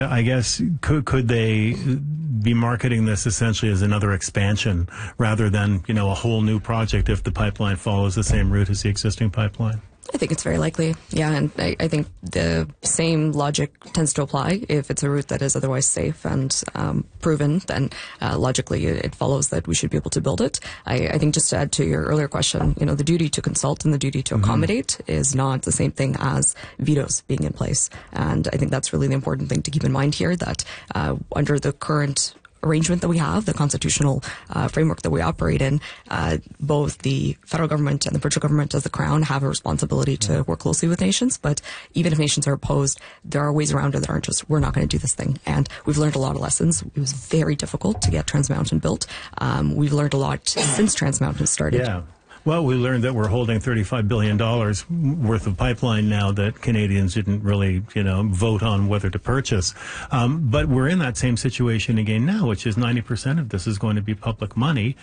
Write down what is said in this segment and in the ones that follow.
I guess, could they be marketing this essentially as another expansion rather than, a whole new project if the pipeline follows the same route as the existing pipeline? I think it's very likely, yeah, and I think the same logic tends to apply. If it's a route that is otherwise safe and proven, then logically it follows that we should be able to build it. I think just to add to your earlier question, the duty to consult and the duty to accommodate is not the same thing as vetoes being in place. And I think that's really the important thing to keep in mind here, that under the current arrangement that we have, the constitutional framework that we operate in, both the federal government and the provincial government as the Crown have a responsibility to work closely with nations. But even if nations are opposed, there are ways around it that aren't just, we're not going to do this thing. And we've learned a lot of lessons. It was very difficult to get Trans Mountain built. We've learned a lot since Trans Mountain started. Yeah. Well, we learned that we're holding $35 billion worth of pipeline now that Canadians didn't really, vote on whether to purchase. But we're in that same situation again now, which is 90% of this is going to be public money.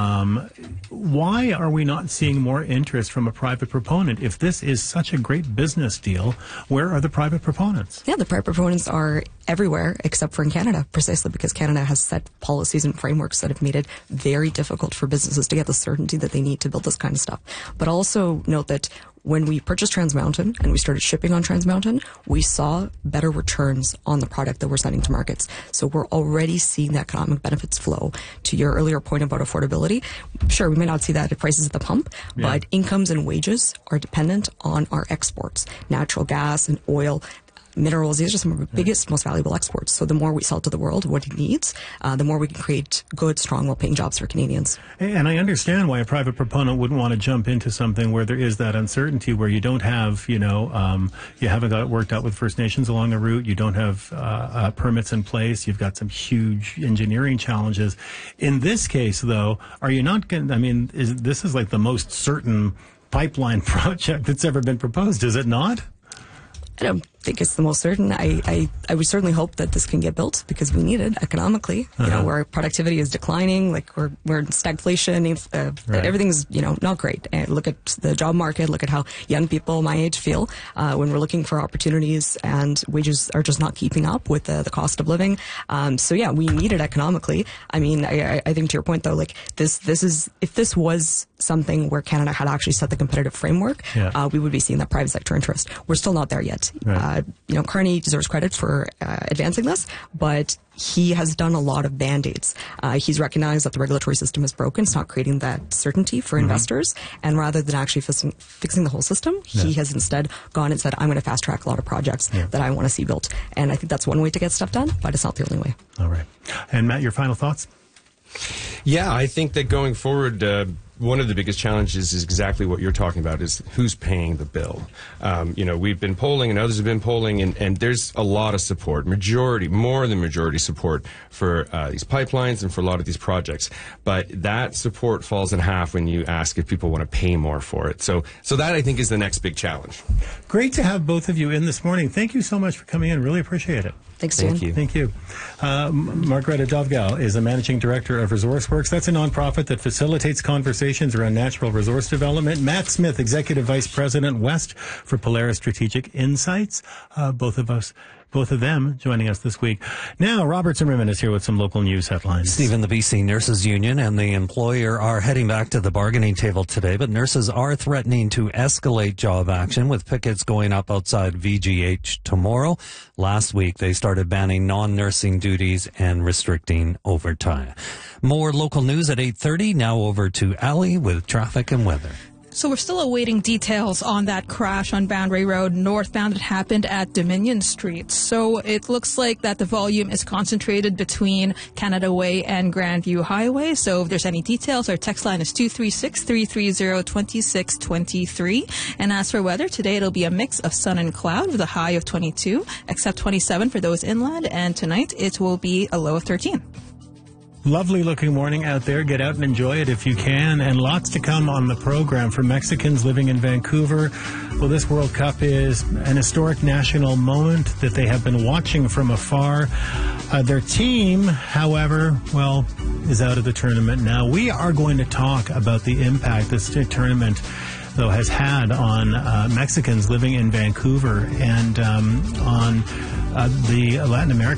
Why are we not seeing more interest from a private proponent? If this is such a great business deal, where are the private proponents? Yeah, the private proponents are everywhere except for in Canada, precisely because Canada has set policies and frameworks that have made it very difficult for businesses to get the certainty that they need to build this kind of stuff. But also note that when we purchased Trans Mountain and we started shipping on Trans Mountain, we saw better returns on the product that we're sending to markets. So we're already seeing the economic benefits flow. To your earlier point about affordability, sure, we may not see that at prices at the pump, but incomes and wages are dependent on our exports. Natural gas and oil, minerals, these are some of our biggest, most valuable exports. So the more we sell to the world what it needs, the more we can create good, strong, well-paying jobs for Canadians. And I understand why a private proponent wouldn't want to jump into something where there is that uncertainty, where you don't have, you haven't got it worked out with First Nations along the route, you don't have permits in place, you've got some huge engineering challenges. In this case, though, are you not going, this is like the most certain pipeline project that's ever been proposed, is it not? I don't think it's the most certain. I would certainly hope that this can get built because we need it economically. Where productivity is declining, like we're in stagflation, everything's not great. And look at the job market. Look at how young people my age feel when we're looking for opportunities, and wages are just not keeping up with the cost of living. So yeah, we need it economically. I think to your point though, like this is, if this was something where Canada had actually set the competitive framework, we would be seeing that private sector interest. We're still not there yet. Carney deserves credit for advancing this, but he has done a lot of band-aids. He's recognized that the regulatory system is broken. It's not creating that certainty for investors. And rather than actually fixing the whole system, he has instead gone and said, I'm going to fast-track a lot of projects that I want to see built. And I think that's one way to get stuff done, but it's not the only way. All right. And Matt, your final thoughts? Yeah, I think that going forward, one of the biggest challenges is exactly what you're talking about, is who's paying the bill. We've been polling and others have been polling, and there's a lot of support, more than majority support for these pipelines and for a lot of these projects. But that support falls in half when you ask if people want to pay more for it. So that, I think, is the next big challenge. Great to have both of you in this morning. Thank you so much for coming in. Really appreciate it. Thanks, Dan. Thank you. Margareta Dovgal is the Managing Director of ResourceWorks. That's a nonprofit that facilitates conversations around natural resource development. Matt Smith, Executive Vice President West for Polaris Strategic Insights. Both of them joining us this week. Now, Robert Zimmerman is here with some local news headlines. Stephen, the BC Nurses Union and the employer are heading back to the bargaining table today, but nurses are threatening to escalate job action with pickets going up outside VGH tomorrow. Last week, they started banning non-nursing duties and restricting overtime. More local news at 8:30. Now over to Ali with traffic and weather. So we're still awaiting details on that crash on Boundary Road northbound that happened at Dominion Street. So it looks like that the volume is concentrated between Canada Way and Grandview Highway. So if there's any details, our text line is 236-330-2623. And as for weather, today it'll be a mix of sun and cloud with a high of 22, except 27 for those inland. And tonight it will be a low of 13. Lovely looking morning out there. Get out and enjoy it if you can. And lots to come on the program for Mexicans living in Vancouver. Well, this World Cup is an historic national moment that they have been watching from afar. Their team, however, is out of the tournament now. We are going to talk about the impact this tournament, though, has had on Mexicans living in Vancouver and on the Latin American